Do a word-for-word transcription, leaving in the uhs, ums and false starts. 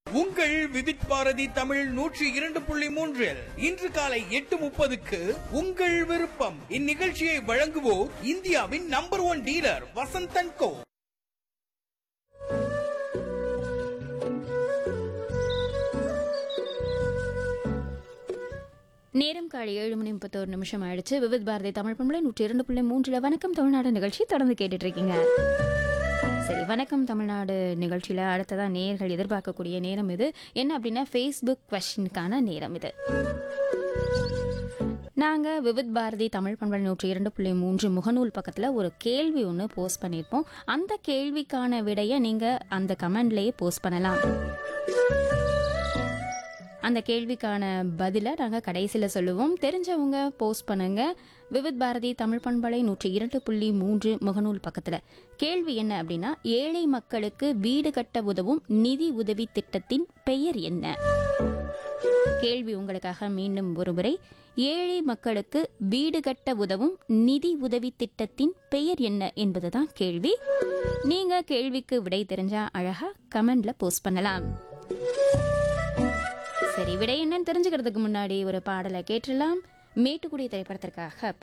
உங்கள் விவித் பாரதி தமிழ் நூற்றி இரண்டு புள்ளி மூன்றில் இன்று காலை எட்டு முப்பதுக்கு உங்கள் விருப்பம் இந்நிகழ்ச்சியை வழங்குவோர் இந்தியாவின் நம்பர் ஒன் டீலர் வசந்தன் கோ. நேரம் காலை ஏழு மணி முப்பத்தோரு நிமிஷம் ஆயிடுச்சு. விவித் பாரதி தமிழ் பண்பலை நூற்றி இரண்டு புள்ளி மூன்றுல வணக்கம் தமிழ்நாடு நிகழ்ச்சி தொடர்ந்து கேட்டுட்டு இருக்கீங்க. சரி, வணக்கம் தமிழ்நாடு நிகழ்ச்சியில் அடுத்ததான் நேர்கள் எதிர்பார்க்கக்கூடிய நேரம் இது என்ன அப்படின்னா ஃபேஸ்புக் கொஸ்டினுக்கான நேரம் இது. நாங்கள் விவித் பாரதி தமிழ் பண்பலை நூற்றி இரண்டு புள்ளி மூன்று முகநூல் பக்கத்தில் ஒரு கேள்வி ஒன்று போஸ்ட் பண்ணியிருப்போம். அந்த கேள்விக்கான விடையை நீங்கள் அந்த கமெண்ட்லேயே போஸ்ட் பண்ணலாம். அந்த கேள்விக்கான பதிலை நாங்கள் கடைசியில் சொல்லுவோம். தெரிஞ்சவங்க போஸ்ட் பண்ணுங்க. விவித் பாரதி தமிழ் பண்பலை நூற்றி இரண்டு புள்ளி மூன்று முகநூல் பக்கத்தில் கேள்வி என்ன அப்படின்னா, ஏழை மக்களுக்கு வீடு கட்ட உதவும் நிதி உதவி திட்டத்தின் பெயர் என்ன? கேள்வி உங்களுக்காக மீண்டும் ஒருமுறை. ஏழை மக்களுக்கு வீடு கட்ட உதவும் நிதி உதவி திட்டத்தின் பெயர் என்ன என்பதுதான் கேள்வி. நீங்கள் கேள்விக்கு விடை தெரிஞ்சா அழகா கமெண்ட்ல போஸ்ட் பண்ணலாம். சரி, விடை என்னன்னு தெரிஞ்சுக்கிறதுக்கு முன்னாடி ஒரு பாடலை கேட்டுடலாம். மேட்டுக்குடி திரைப்படத்திற்காக